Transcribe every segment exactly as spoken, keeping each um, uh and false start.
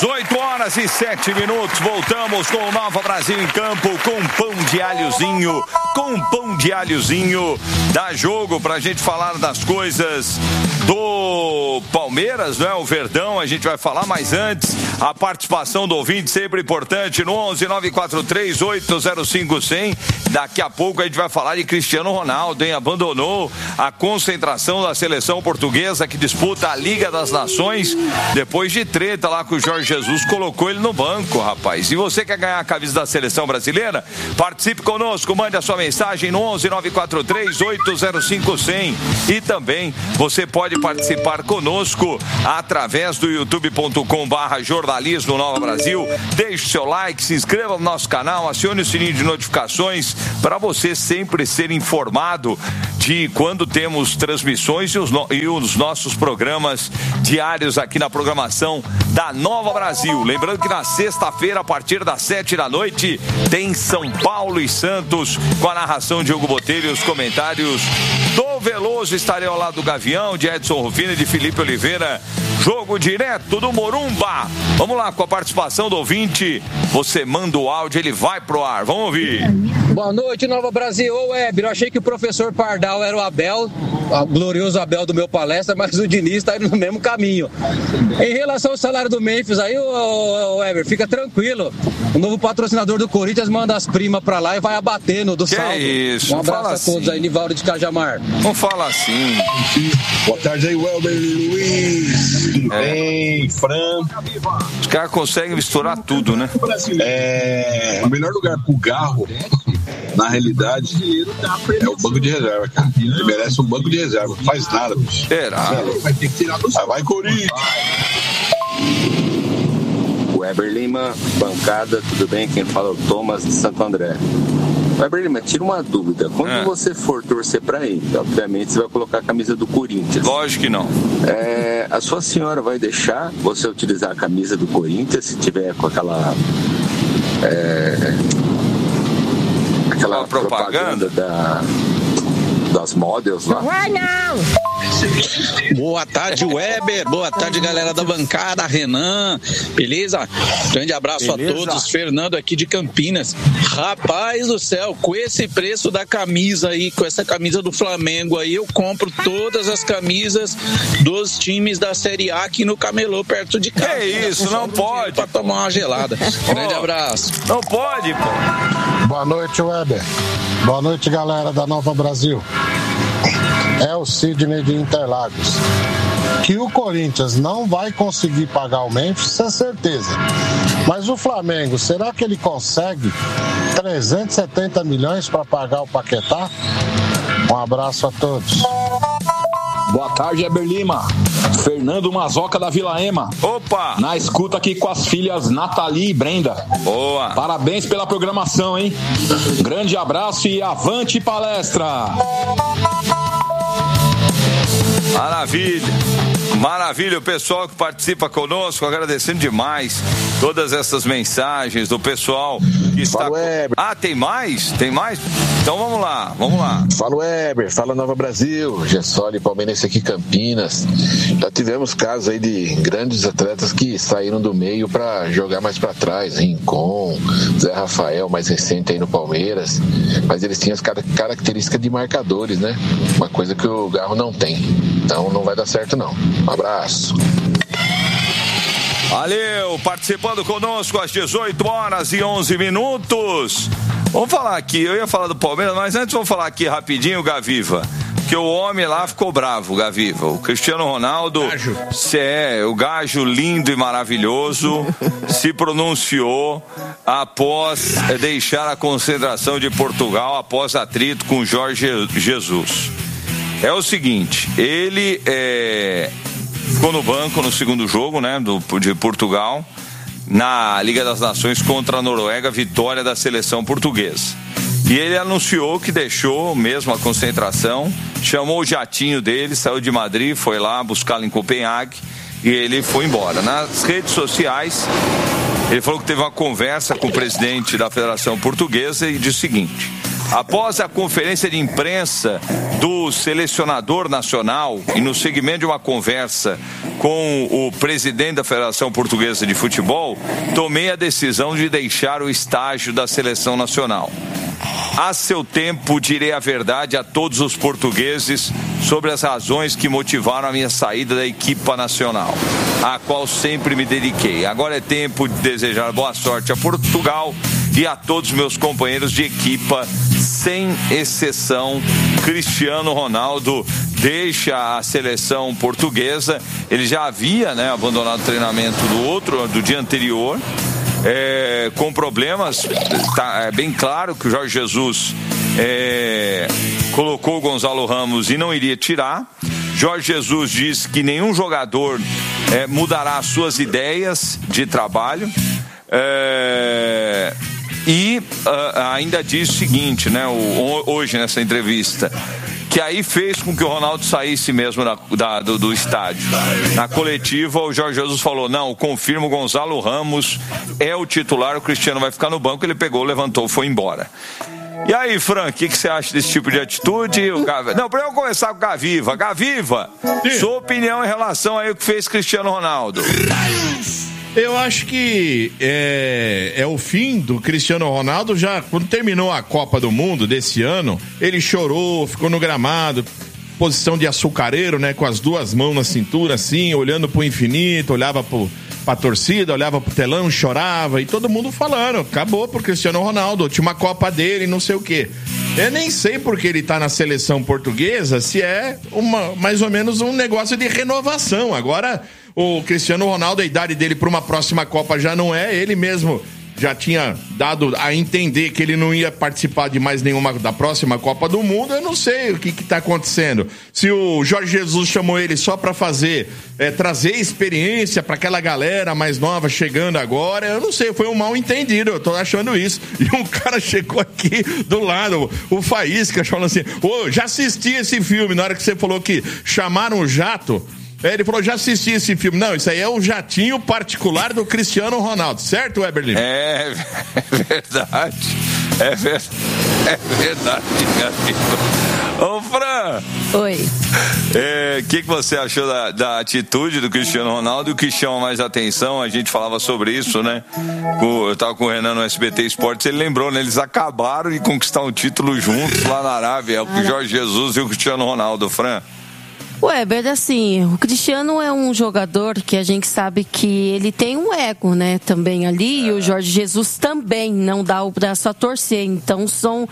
dezoito horas e sete minutos, voltamos com o Nova Brasil em campo, com pão de alhozinho, com pão de alhozinho, dá jogo pra gente falar das coisas do Palmeiras, não é? O Verdão, a gente vai falar, mas antes, a participação do ouvinte sempre importante no onze nove quatro três oito zero cinco zero zero. Daqui a pouco a gente vai falar de Cristiano Ronaldo, hein? Abandonou a concentração da seleção portuguesa que disputa a Liga das Nações depois de treta lá com o Jorge Jesus, colocou ele no banco, rapaz. E você quer ganhar a camisa da seleção brasileira? Participe conosco, mande a sua mensagem no onze nove quatro três oito zero cinco zero zero. E também você pode participar conosco através do youtube ponto com barra jornalismo Nova Brasil. Deixe seu like, se inscreva no nosso canal, acione o sininho de notificações para você sempre ser informado de quando temos transmissões e os, no... e os nossos programas diários aqui na programação da Nova Brasil. Lembrando que na sexta-feira, a partir das sete da noite, tem São Paulo e Santos, com a narração de Hugo Botelho e os comentários do Veloso. Estarei ao lado do Gavião, de Edson Rufino e de Felipe Oliveira. Jogo direto do Morumba. Vamos lá, com a participação do ouvinte. Você manda o áudio, ele vai pro ar. Vamos ouvir. Boa noite, Nova Brasil. Ô, Weber, eu achei que o professor Pardal era o Abel, o glorioso Abel do meu palestra, mas o Diniz tá indo no mesmo caminho. Em relação ao salário do Memphis, aí, ô, ô, ô Weber, fica tranquilo. O novo patrocinador do Corinthians manda as primas pra lá e vai abatendo do que saldo. Isso, um abraço a assim. todos aí, Nivaldo de Cajamar. Não fala assim. Boa tarde aí, Weber Luiz. Tudo é. bem? Fran. Os caras conseguem misturar tudo, né? É, o melhor lugar pro Garro, na realidade, é o banco de reserva, cara. Ele merece um banco de reserva. Não faz nada, bicho. Será? Vai ter que tirar do céu. Vai, Corinthians! Weber Lima, bancada, tudo bem? Quem fala é o Thomas de Santo André. Weber Lima, tira uma dúvida. Quando é. você for torcer pra ele, obviamente você vai colocar a camisa do Corinthians. Lógico que não. É, a sua senhora vai deixar você utilizar a camisa do Corinthians se tiver com aquela... É, aquela propaganda, propaganda da, das models lá? Não vai não! Boa tarde, Weber. Boa tarde, galera da bancada. Renan, beleza? Grande abraço beleza. a todos. Fernando aqui de Campinas. Rapaz do céu, com esse preço da camisa aí, com essa camisa do Flamengo aí, eu compro todas as camisas dos times da Série A aqui no Camelô, perto de casa. Que isso, não pode. Pra tomar uma gelada. Grande abraço. Não pode, pô. Boa noite, Weber. Boa noite, galera da Nova Brasil. É o Sidney de Interlagos. Que o Corinthians não vai conseguir pagar o Memphis, isso é certeza. Mas o Flamengo, será que ele consegue trezentos e setenta milhões para pagar o Paquetá? Um abraço a todos. Boa tarde, Weber Lima. Fernando Mazoca da Vila Ema. Opa! Na escuta aqui com as filhas Nathalie e Brenda. Boa! Parabéns pela programação, hein? Grande abraço e avante palestra! Maravilha, maravilha, o pessoal que participa conosco, agradecendo demais todas essas mensagens do pessoal que está... Fala, Weber. Ah, tem mais? Tem mais? Então vamos lá, vamos lá. Fala, Weber, fala Nova Brasil, Gessoli, palmeirense aqui Campinas. Já tivemos casos aí de grandes atletas que saíram do meio para jogar mais para trás, Rincon, Zé Rafael, mais recente aí no Palmeiras, mas eles tinham as características de marcadores, né? Uma coisa que o Garro não tem. Então não vai dar certo não. Um abraço. Valeu, participando conosco às dezoito horas e onze minutos. Vamos falar aqui, eu ia falar do Palmeiras, mas antes vamos falar aqui rapidinho, Gaviva. Que o homem lá ficou bravo, Gaviva. O Cristiano Ronaldo, se é, o gajo lindo e maravilhoso, se pronunciou após deixar a concentração de Portugal, após atrito com Jorge Jesus. É o seguinte, ele é, ficou no banco no segundo jogo, né, do, de Portugal, na Liga das Nações contra a Noruega, vitória da seleção portuguesa. E ele anunciou que deixou mesmo a concentração, chamou o jatinho dele, saiu de Madrid, foi lá buscá-lo em Copenhague e ele foi embora. Nas redes sociais, ele falou que teve uma conversa com o presidente da Federação Portuguesa e disse o seguinte: Após a conferência de imprensa do selecionador nacional e no segmento de uma conversa com o presidente da Federação Portuguesa de Futebol, tomei a decisão de deixar o estágio da seleção nacional. A seu tempo, direi a verdade a todos os portugueses sobre as razões que motivaram a minha saída da equipa nacional, a qual sempre me dediquei. Agora é tempo de desejar boa sorte a Portugal e a todos meus companheiros de equipa, sem exceção. Cristiano Ronaldo deixa a seleção portuguesa. Ele já havia, né, abandonado o treinamento do outro, do dia anterior. É, com problemas, tá, é bem claro que o Jorge Jesus é, colocou o Gonzalo Ramos e não iria tirar. Jorge Jesus disse que nenhum jogador é, mudará as suas ideias de trabalho. É, e uh, ainda disse o seguinte, né, o, hoje nessa entrevista, que aí fez com que o Ronaldo saísse mesmo da, da, do, do estádio. Na coletiva, o Jorge Jesus falou, não, confirmo, o Gonzalo Ramos é o titular, o Cristiano vai ficar no banco. Ele pegou, levantou, foi embora. E aí, Fran, o que, que você acha desse tipo de atitude? O Gav... Não, para eu começar com o Gaviva. Gaviva, Sim. sua opinião em relação aí ao que fez Cristiano Ronaldo? Eu acho que é, é o fim do Cristiano Ronaldo. Já quando terminou a Copa do Mundo desse ano, ele chorou, ficou no gramado, posição de açucareiro, né, com as duas mãos na cintura, assim, olhando pro infinito, olhava pro, pra torcida, olhava pro telão, chorava, e todo mundo falando, acabou pro Cristiano Ronaldo, última Copa dele, não sei o quê. Eu nem sei porque ele tá na seleção portuguesa, se é uma, mais ou menos um negócio de renovação. Agora, o Cristiano Ronaldo, a idade dele para uma próxima Copa já não é, ele mesmo já tinha dado a entender que ele não ia participar de mais nenhuma da próxima Copa do Mundo. Eu não sei o que que tá acontecendo. Se o Jorge Jesus chamou ele só para fazer, é, trazer experiência para aquela galera mais nova chegando agora, eu não sei, foi um mal entendido, eu tô achando isso. E um cara chegou aqui do lado, o Faísca, falando assim, ô, oh, já assisti esse filme, na hora que você falou que chamaram o jato, É, ele falou, já assisti esse filme. Não, isso aí é o jatinho particular do Cristiano Ronaldo, certo, Weberlin? É, é verdade. É verdade. É verdade, Gabriel. Ô, Fran. Oi. O é, que, que você achou da, da atitude do Cristiano Ronaldo? E o que chama mais atenção, a gente falava sobre isso, né? Eu tava com o Renan no S B T Esportes, ele lembrou, né? Eles acabaram de conquistar um título juntos lá na Arábia, o Jorge Jesus e o Cristiano Ronaldo, Fran. Weber, assim, o Cristiano é um jogador que a gente sabe que ele tem um ego, né, também ali, é. E o Jorge Jesus também não dá o braço a torcer, então são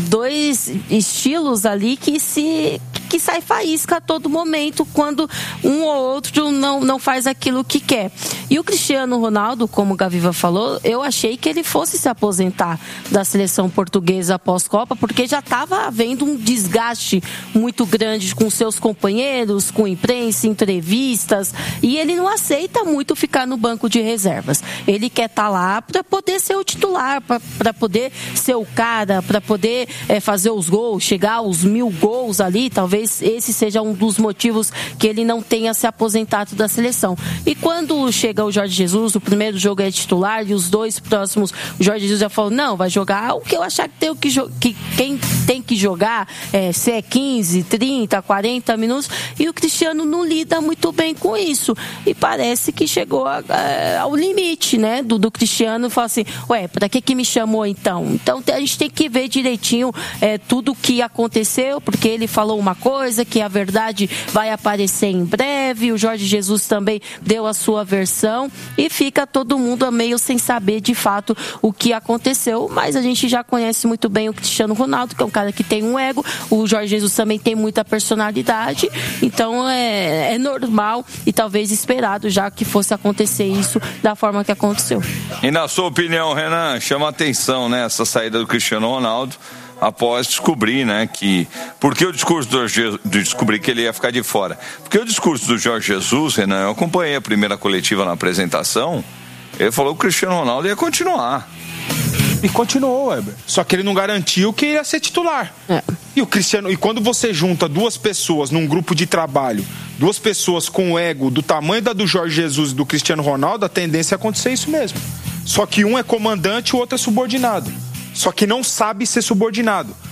dois estilos ali que se que sai faísca a todo momento quando um ou outro não, não faz aquilo que quer. E o Cristiano Ronaldo, como o Gaviva falou, eu achei que ele fosse se aposentar da seleção portuguesa após Copa, porque já estava havendo um desgaste muito grande com seus companheiros, com imprensa, entrevistas, e ele não aceita muito ficar no banco de reservas. Ele quer estar tá lá para poder ser o titular, para poder ser o cara, para poder é, fazer os gols, chegar aos mil gols ali. Talvez esse seja um dos motivos que ele não tenha se aposentado da seleção. E quando chega o Jorge Jesus, o primeiro jogo é titular e os dois próximos, o Jorge Jesus já falou, não, vai jogar o que eu achar que, tem que, que quem tem que jogar, é, se é quinze, trinta, quarenta minutos, e o Cristiano não lida muito bem com isso. E parece que chegou a, a, ao limite, né, do, do Cristiano, e fala assim, ué, pra que que me chamou então? Então a gente tem que ver direitinho é, tudo o que aconteceu, porque ele falou uma coisa, que a verdade vai aparecer em breve, o Jorge Jesus também deu a sua versão, e fica todo mundo meio sem saber de fato o que aconteceu, mas a gente já conhece muito bem o Cristiano Ronaldo, que é um cara que tem um ego, o Jorge Jesus também tem muita personalidade, então é, é normal e talvez esperado já que fosse acontecer isso da forma que aconteceu. E na sua opinião, Renan, chama atenção, né, essa saída do Cristiano Ronaldo após descobrir, né, que... Por que o discurso do de descobrir que ele ia ficar de fora? Porque o discurso do Jorge Jesus, Renan, eu acompanhei a primeira coletiva na apresentação, ele falou que o Cristiano Ronaldo ia continuar. E continuou, Weber. Só que ele não garantiu que ia ser titular. É. E o Cristiano, e quando você junta duas pessoas num grupo de trabalho, duas pessoas com o ego do tamanho da do Jorge Jesus e do Cristiano Ronaldo, a tendência é acontecer isso mesmo. Só que um é comandante e o outro é subordinado. Só que não sabe ser subordinado.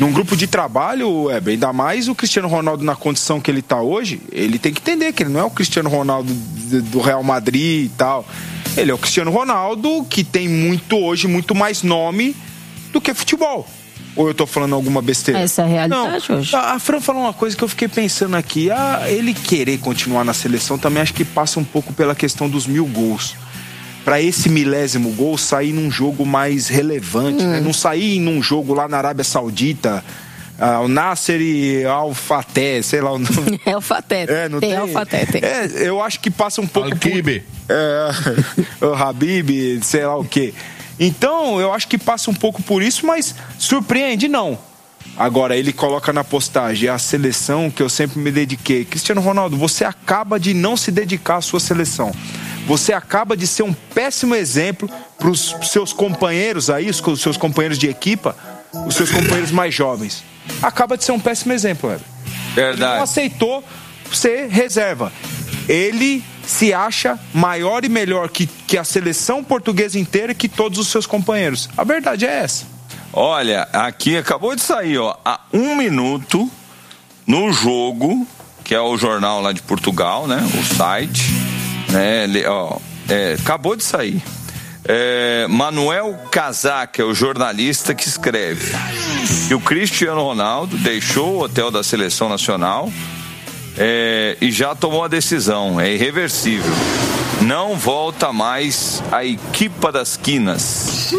num grupo de trabalho, é, ainda mais o Cristiano Ronaldo na condição que ele está hoje, ele tem que entender que ele não é o Cristiano Ronaldo do Real Madrid e tal. Ele é o Cristiano Ronaldo que tem muito hoje, muito mais nome do que futebol. Ou eu tô falando alguma besteira? Essa é a realidade não, hoje. A Fran falou uma coisa que eu fiquei pensando aqui. Ah, ele querer continuar na seleção também acho que passa um pouco pela questão dos mil gols. Para esse milésimo gol sair num jogo mais relevante, hum. né? Não sair num jogo lá na Arábia Saudita, ah, o Nasser e Al-Fateh, sei lá o nome. É Al-Fateh, é, não tem, tem Al-Fateh, tem. É, eu acho que passa um pouco Al-Kibi. por... É, o Habib, sei lá o quê. Então, eu acho que passa um pouco por isso, mas surpreende, não. Agora, ele coloca na postagem a seleção que eu sempre me dediquei. Cristiano Ronaldo, você acaba de não se dedicar à sua seleção. Você acaba de ser um péssimo exemplo para os seus companheiros aí, os seus companheiros de equipa, os seus companheiros mais jovens. Acaba de ser um péssimo exemplo, Weber. Verdade. Ele não aceitou ser reserva. Ele se acha maior e melhor que, que a seleção portuguesa inteira e que todos os seus companheiros. A verdade é essa. Olha, aqui acabou de sair, ó, há um minuto no Jogo, que é o jornal lá de Portugal, né? O site, né? Ó, é, acabou de sair. É, Manuel Casaca é o jornalista que escreve que o Cristiano Ronaldo deixou o hotel da Seleção Nacional é, e já tomou a decisão, é irreversível. Não volta mais à equipa das quinas.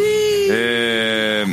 É,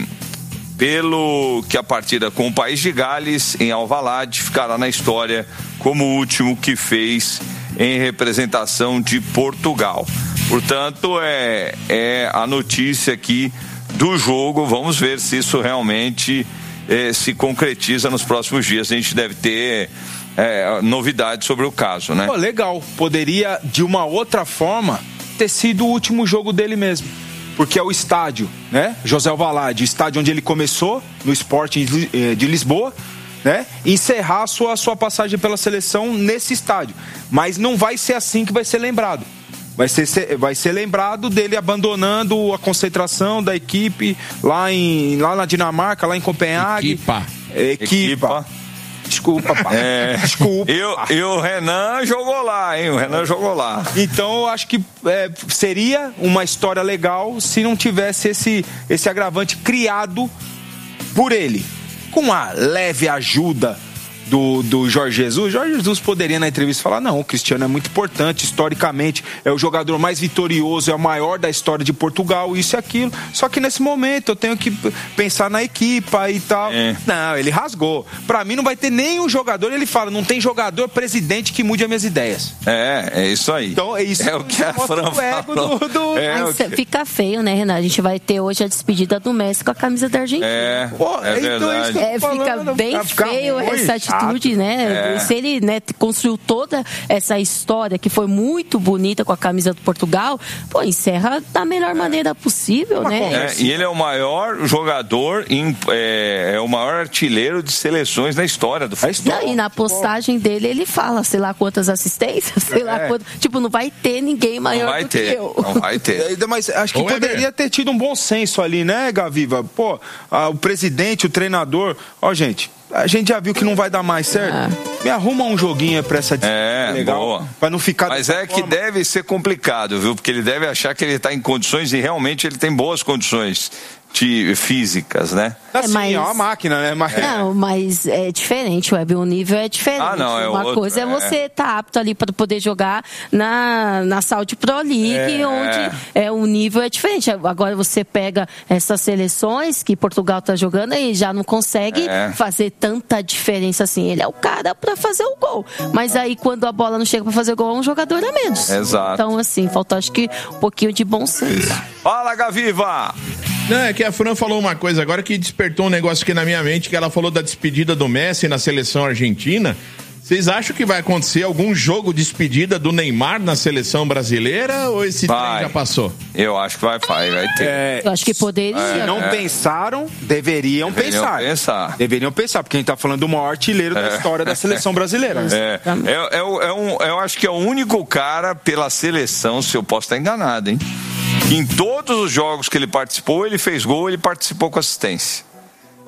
pelo que a partida com o País de Gales em Alvalade ficará na história como o último que fez em representação de Portugal. Portanto, é, é a notícia aqui do Jogo. Vamos ver se isso realmente é, se concretiza nos próximos dias. A gente deve ter é, novidades sobre o caso, né? Pô, legal. Poderia, de uma outra forma, ter sido o último jogo dele mesmo. Porque é o estádio, né? José Alvalade, o estádio onde ele começou, no Sporting de Lisboa, né? Encerrar a sua, a sua passagem pela seleção nesse estádio. Mas não vai ser assim que vai ser lembrado. Vai ser, vai ser lembrado dele abandonando a concentração da equipe lá, em, lá na Dinamarca, lá em Copenhague. Equipa. Equipa. Equipa. Desculpa, pai. É, Desculpa. E, e o Renan jogou lá, hein? O Renan jogou lá. Então, eu acho que é, seria uma história legal se não tivesse esse, esse agravante criado por ele. Com a leve ajuda do, do Jorge Jesus. Jorge Jesus poderia na entrevista falar, não, o Cristiano é muito importante, historicamente, é o jogador mais vitorioso, é o maior da história de Portugal, isso e aquilo. Só que nesse momento eu tenho que pensar na equipa e tal. É. Não, ele rasgou. Pra mim não vai ter nenhum jogador, ele fala, não tem jogador presidente que mude as minhas ideias. É, é isso aí. Então é isso. É o que a Fran falou. Do, do... É Mas que... fica feio, né, Renato? A gente vai ter hoje a despedida do Messi com a camisa da Argentina. É, Pô, é então verdade. É, é, fica bem fica feio essa atitude. Né? É. Se ele, né, construiu toda essa história que foi muito bonita com a camisa do Portugal, pô, encerra da melhor maneira possível, né? É, e ele é o maior jogador, em, é, é o maior artilheiro de seleções na história do futebol. Não, e na postagem dele ele fala, sei lá quantas assistências, sei é. lá quantas. Tipo, não vai ter ninguém maior não vai do ter, que eu. Não vai ter. Mas acho que Ou poderia é ter tido um bom senso ali, né, Gaviva? Pô, a, o presidente, o treinador, ó, gente. A gente já viu que não vai dar mais, certo? Ah. Me arruma um joguinho pra essa é, legal, boa. Pra não ficar... Mas é que deve ser complicado, viu? Porque ele deve achar que ele tá em condições e realmente ele tem boas condições de físicas, né? Assim, é, mas... é uma máquina, né? Mas... Não, mas é diferente, Web, o nível é diferente. Ah, não, é uma outro, coisa é você estar tá apto ali para poder jogar na, na Saudi Pro League, é, onde é, o nível é diferente. Agora você pega essas seleções que Portugal tá jogando e já não consegue é. fazer tanta diferença assim. Ele é o cara para fazer o gol. Mas aí quando a bola não chega para fazer gol, é um jogador a menos. Exato. Então, assim, faltou acho que um pouquinho de bom senso. Fala, Gaviva! Não, é que a Fran falou uma coisa agora que despertou um negócio aqui na minha mente, que ela falou da despedida do Messi na seleção argentina. Vocês acham que vai acontecer algum jogo de despedida do Neymar na seleção brasileira ou esse vai. trem já passou? Eu acho que vai, vai, vai ter. É, Eu acho que poderia. Se não é. pensaram, deveriam, deveriam pensar. pensar. Deveriam pensar, porque a gente tá falando do maior artilheiro é. da história da seleção brasileira. É. É, é, é um, eu acho que é o único cara pela seleção, se eu posso estar enganado, hein? Em todos os jogos que ele participou, ele fez gol, ele participou com assistência.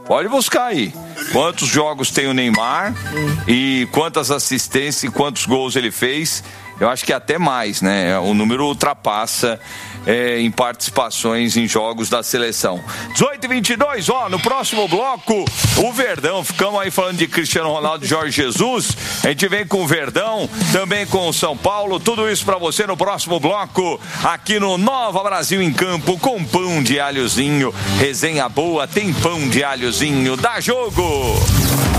Pode buscar aí. Quantos jogos tem o Neymar e quantas assistências e quantos gols ele fez. Eu acho que até mais, né? O número ultrapassa é, em participações em jogos da seleção. dezoito e vinte e dois, ó, no próximo bloco, o Verdão. Ficamos aí falando de Cristiano Ronaldo e Jorge Jesus. A gente vem com o Verdão, também com o São Paulo. Tudo isso pra você no próximo bloco, aqui no Nova Brasil em Campo, com pão de alhozinho. Resenha boa, tem pão de alhozinho. Dá jogo!